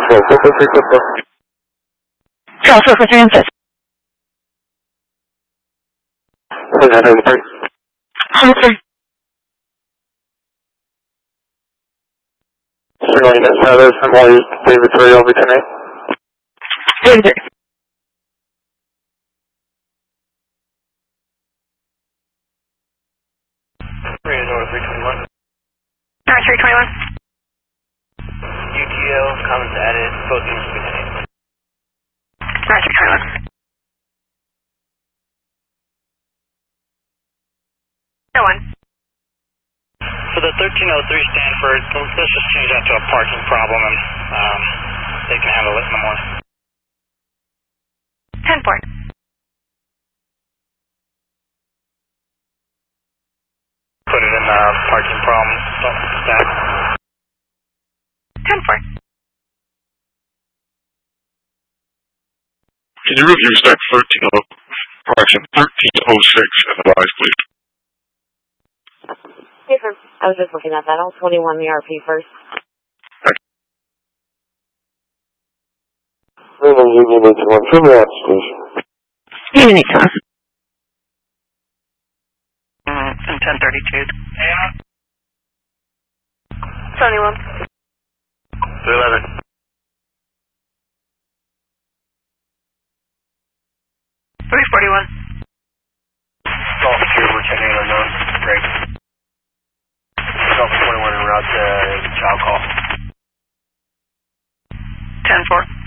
Charles, for transit. Okay. Signal unit status, employee David 3 over tonight. David. North 321. North 321. UTL, comments added, both units will be detained. North 321. No one. For the 1303 Stanford, let's just change that to a parking problem and they can handle it in the morning. 10-4. Put it in the parking problem stack. 10-4. Can you review stack 1306 and advise, please? Hey, sir. I was just looking at that. I'll 21 the RP first. From the station. Unity time. 1032. 21. 211. $341. Golf 2, we're checking unknown. Great. Golf 21 en route to child call. 10-4.